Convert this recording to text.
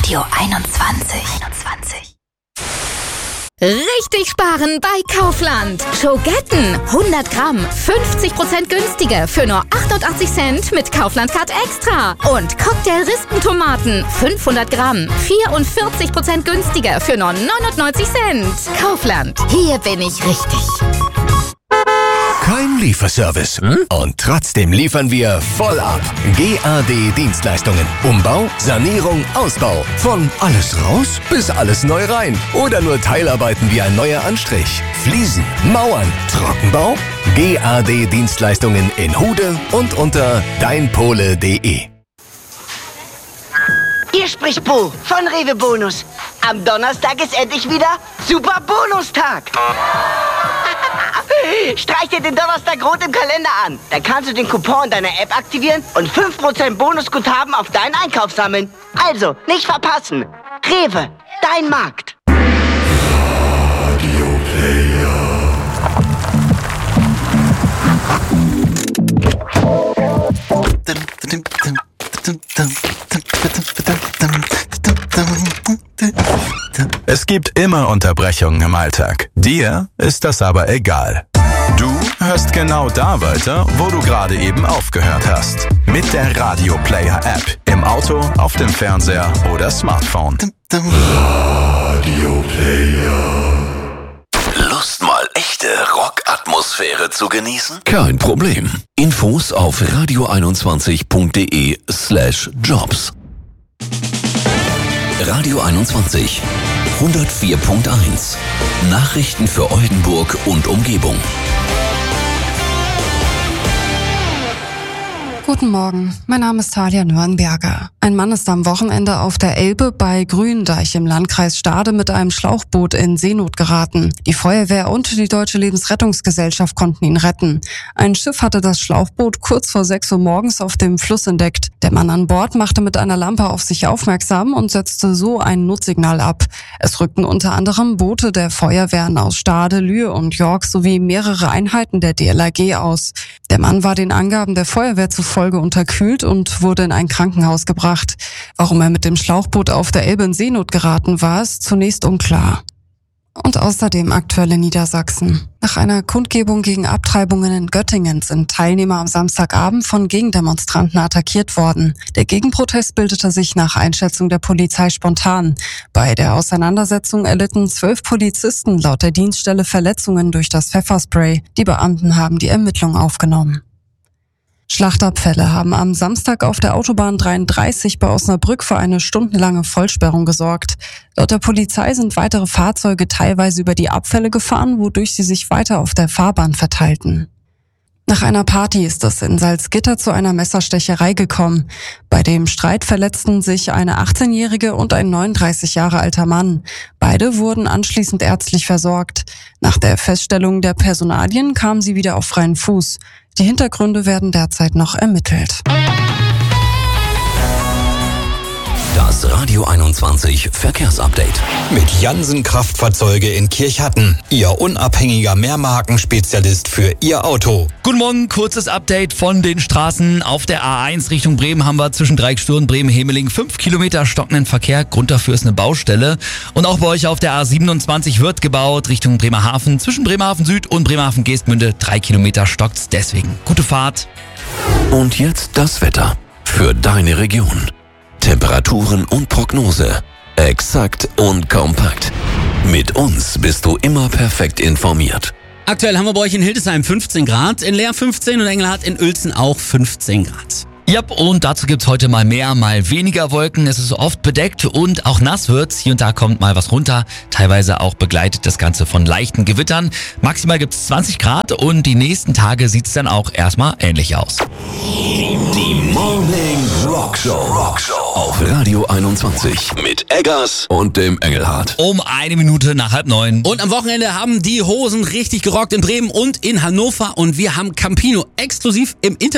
Radio 21. Richtig sparen bei Kaufland. Schogetten 100 Gramm, 50% günstiger für nur 88 Cent mit Kaufland Card Extra. Und Cocktail-Rispentomaten 500 Gramm, 44% günstiger für nur 99 Cent. Kaufland, hier bin ich richtig. Kein Lieferservice. Und trotzdem liefern wir voll ab. GAD Dienstleistungen. Umbau, Sanierung, Ausbau. Von alles raus bis alles neu rein. Oder nur Teilarbeiten wie ein neuer Anstrich. Fliesen, Mauern, Trockenbau. GAD Dienstleistungen in Hude und unter deinpole.de. Hier spricht Bo von Rewe Bonus. Am Donnerstag ist endlich wieder Super Bonustag. Streich dir den Donnerstag rot im Kalender an. Dann kannst du den Coupon in deiner App aktivieren und 5% Bonusguthaben auf deinen Einkauf sammeln. Also, nicht verpassen. Rewe, dein Markt. Radio Es gibt immer Unterbrechungen im Alltag. Dir ist das aber egal. Du hörst genau da weiter, wo du gerade eben aufgehört hast. Mit der Radio Player App. Im Auto, auf dem Fernseher oder Smartphone. Radio Player. Lust mal echte Rockatmosphäre zu genießen? Kein Problem. Infos auf radio21.de/jobs. Radio 21 104.1. Nachrichten für Oldenburg und Umgebung. Guten Morgen, mein Name ist Talia Nürnberger. Ein Mann ist am Wochenende auf der Elbe bei Gründeich im Landkreis Stade mit einem Schlauchboot in Seenot geraten. Die Feuerwehr und die Deutsche Lebensrettungsgesellschaft konnten ihn retten. Ein Schiff hatte das Schlauchboot kurz vor 6 Uhr morgens auf dem Fluss entdeckt. Der Mann an Bord machte mit einer Lampe auf sich aufmerksam und setzte so ein Notsignal ab. Es rückten unter anderem Boote der Feuerwehren aus Stade, Lühe und York sowie mehrere Einheiten der DLRG aus. Der Mann war den Angaben der Feuerwehr zufolge unterkühlt und wurde in ein Krankenhaus gebracht. Warum er mit dem Schlauchboot auf der Elbe in Seenot geraten war, ist zunächst unklar. Und außerdem aktuell in Niedersachsen. Nach einer Kundgebung gegen Abtreibungen in Göttingen sind Teilnehmer am Samstagabend von Gegendemonstranten attackiert worden. Der Gegenprotest bildete sich nach Einschätzung der Polizei spontan. Bei der Auseinandersetzung erlitten 12 Polizisten laut der Dienststelle Verletzungen durch das Pfefferspray. Die Beamten haben die Ermittlung aufgenommen. Schlachtabfälle haben am Samstag auf der Autobahn 33 bei Osnabrück für eine stundenlange Vollsperrung gesorgt. Laut der Polizei sind weitere Fahrzeuge teilweise über die Abfälle gefahren, wodurch sie sich weiter auf der Fahrbahn verteilten. Nach einer Party ist es in Salzgitter zu einer Messerstecherei gekommen. Bei dem Streit verletzten sich eine 18-jährige und ein 39 Jahre alter Mann. Beide wurden anschließend ärztlich versorgt. Nach der Feststellung der Personalien kamen sie wieder auf freien Fuß. Die Hintergründe werden derzeit noch ermittelt. Das Radio 21 Verkehrsupdate. Mit Jansen Kraftfahrzeuge in Kirchhatten. Ihr unabhängiger Mehrmarkenspezialist für Ihr Auto. Guten Morgen, kurzes Update von den Straßen. Auf der A1 Richtung Bremen haben wir zwischen Dreieckstüren, Bremen-Hemeling 5 Kilometer stockenden Verkehr. Grund dafür ist eine Baustelle. Und auch bei euch auf der A27 wird gebaut Richtung Bremerhaven. Zwischen Bremerhaven Süd und Bremerhaven Geestmünde 3 Kilometer stockt's. Deswegen gute Fahrt. Und jetzt das Wetter für deine Region. Temperaturen und Prognose. Exakt und kompakt. Mit uns bist du immer perfekt informiert. Aktuell haben wir bei euch in Hildesheim 15 Grad, in Leer 15 und Engelhardt in Uelzen auch 15 Grad. Ja, und dazu gibt's heute mal mehr, mal weniger Wolken. Es ist oft bedeckt und auch nass wird's. Hier und da kommt mal was runter. Teilweise auch begleitet das Ganze von leichten Gewittern. Maximal gibt's 20 Grad und die nächsten Tage sieht's dann auch erstmal ähnlich aus. Die Morning Rockshow auf Radio 21 mit Eggers und dem Engelhardt. Um 1 Minute nach 8:30. Und am Wochenende haben die Hosen richtig gerockt in Bremen und in Hannover und wir haben Campino exklusiv im Interview